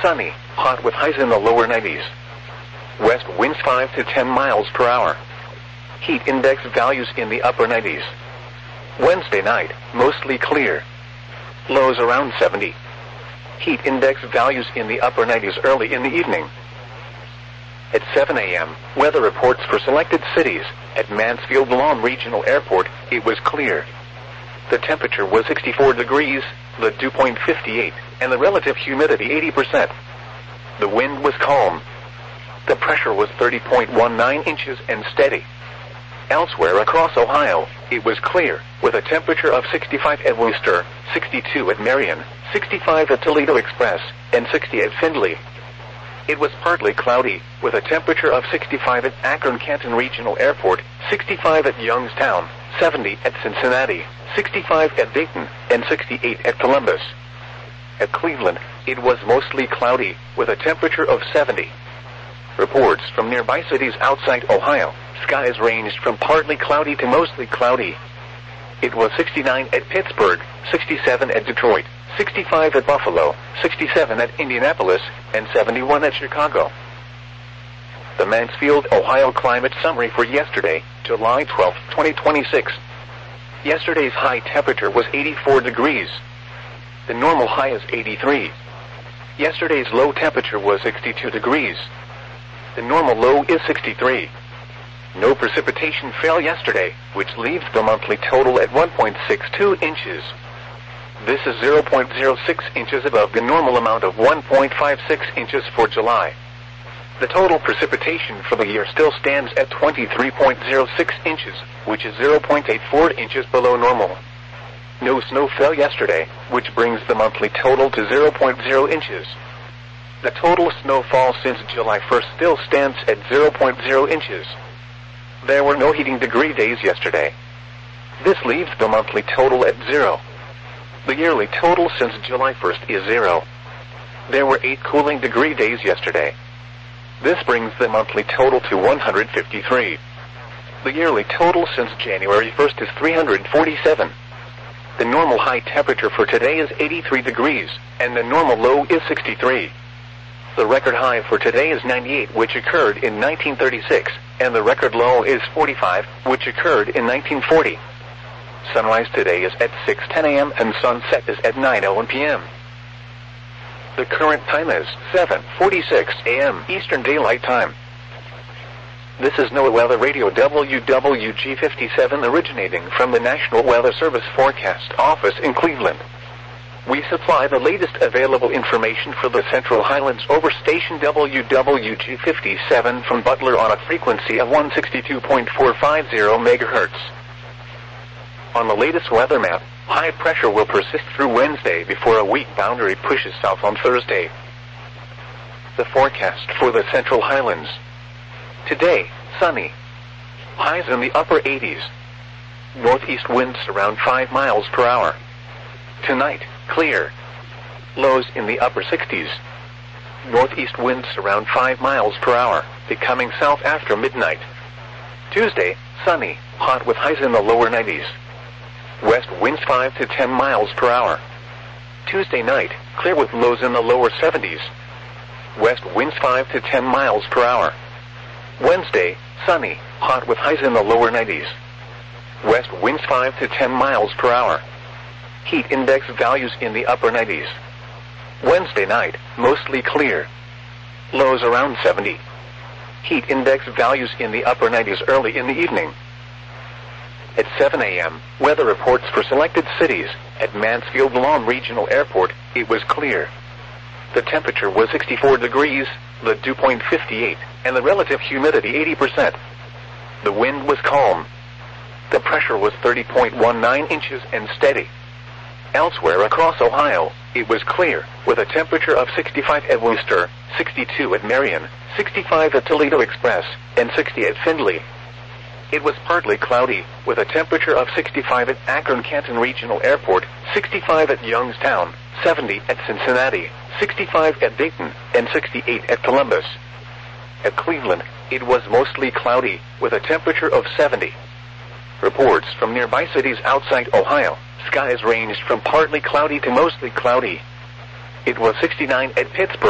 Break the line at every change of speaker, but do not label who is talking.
sunny, hot with highs in the lower 90s. West winds 5 to 10 miles per hour. Heat index values in the upper 90s. Wednesday night, mostly clear. Lows around 70. Heat index values in the upper 90s early in the evening. At 7 a.m., weather reports for selected cities. At Mansfield Lawn Regional Airport, it was clear. The temperature was 64 degrees, the dew point 58, and the relative humidity 80%. The wind was calm. The pressure was 30.19 inches and steady. Elsewhere across Ohio, it was clear, with a temperature of 65 at Wooster, 62 at Marion, 65 at Toledo Express, and 60 at Findlay. It was partly cloudy, with a temperature of 65 at Akron-Canton Regional Airport, 65 at Youngstown, 70 at Cincinnati, 65 at Dayton, and 68 at Columbus. At Cleveland, it was mostly cloudy, with a temperature of 70. Reports from nearby cities outside Ohio, skies ranged from partly cloudy to mostly cloudy. It was 69 at Pittsburgh, 67 at Detroit, 65 at Buffalo, 67 at Indianapolis, and 71 at Chicago. The Mansfield, Ohio climate summary for yesterday, July 12, 2026. Yesterday's high temperature was 84 degrees. The normal high is 83. Yesterday's low temperature was 62 degrees. The normal low is 63. No precipitation fell yesterday, which leaves the monthly total at 1.62 inches. This is 0.06 inches above the normal amount of 1.56 inches for July. The total precipitation for the year still stands at 23.06 inches, which is 0.84 inches below normal. No snow fell yesterday, which brings the monthly total to 0.0 inches. The total snowfall since July 1st still stands at 0.0 inches. There were no heating degree days yesterday. This leaves the monthly total at 0. The yearly total since July 1st is 0. There were 8 cooling degree days yesterday. This brings the monthly total to 153. The yearly total since January 1st is 347. The normal high temperature for today is 83 degrees, and the normal low is 63. The record high for today is 98, which occurred in 1936, and the record low is 45, which occurred in 1940. Sunrise today is at 6:10 a.m. and sunset is at 9:01 p.m. The current time is 7:46 a.m. Eastern Daylight Time. This is NOAA Weather Radio WWG57 originating from the National Weather Service Forecast Office in Cleveland. We supply the latest available information for the Central Highlands over station WWG57 from Butler on a frequency of 162.450 MHz. On the latest weather map, high pressure will persist through Wednesday before a weak boundary pushes south on Thursday. The forecast for the Central Highlands. Today, sunny. Highs in the upper 80s. Northeast winds around 5 miles per hour. Tonight, clear. Lows in the upper 60s. Northeast winds around 5 miles per hour, becoming south after midnight. Tuesday, sunny, hot with highs in the lower 90s. West winds 5 to 10 miles per hour. Tuesday night, clear with lows in the lower 70s. West winds 5 to 10 miles per hour. Wednesday, sunny, hot with highs in the lower 90s. West winds 5 to 10 miles per hour. Heat index values in the upper 90s. Wednesday night, mostly clear. Lows around 70. Heat index values in the upper 90s early in the evening. At 7 a.m., weather reports for selected cities. At Mansfield Lawn Regional Airport, it was clear. The temperature was 64 degrees, the dew point 58, and the relative humidity 80%. The wind was calm. The pressure was 30.19 inches and steady. Elsewhere across Ohio, it was clear, with a temperature of 65 at Wooster, 62 at Marion, 65 at Toledo Express, and 60 at Findlay. It was partly cloudy, with a temperature of 65 at Akron-Canton Regional Airport, 65 at Youngstown, 70 at Cincinnati, 65 at Dayton, and 68 at Columbus. At Cleveland, it was mostly cloudy, with a temperature of 70. Reports from nearby cities outside Ohio, skies ranged from partly cloudy to mostly cloudy. It was 69 at Pittsburgh.